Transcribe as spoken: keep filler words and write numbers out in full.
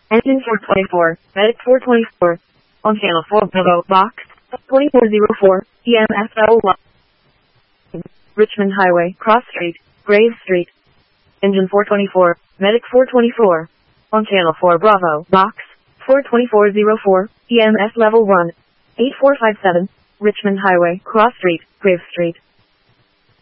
Engine four twenty-four, Medic four twenty-four. On channel four, Bravo, box, twenty-four oh four, E M S L one. Richmond Highway, Cross Street, Graves Street. Engine four twenty-four, Medic four twenty-four. On channel four, Bravo, box, four twenty-four oh four, E M S level one. eight four five seven, Richmond Highway, Cross Street, Graves Street.